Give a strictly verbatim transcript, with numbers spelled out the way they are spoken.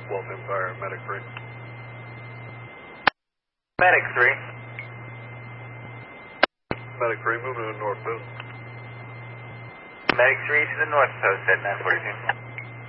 Wolf Empire, Medic three. Medic three. Medic three, moving to the north post. Medic three to the north post at nine forty-two.